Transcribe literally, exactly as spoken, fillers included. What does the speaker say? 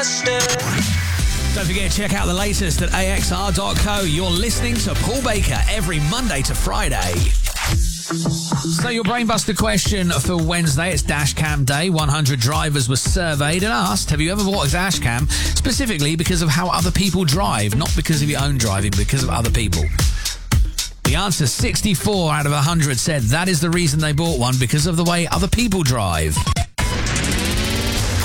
Don't forget to check out the latest at A X R dot co. You're listening to Paul Baker every Monday to Friday. So your Brainbuster question for Wednesday, it's Dashcam Day. one hundred drivers were surveyed and asked, have you ever bought a dashcam specifically because of how other people drive, not because of your own driving, because of other people? The answer, sixty-four out of one hundred said that is the reason they bought one, because of the way other people drive.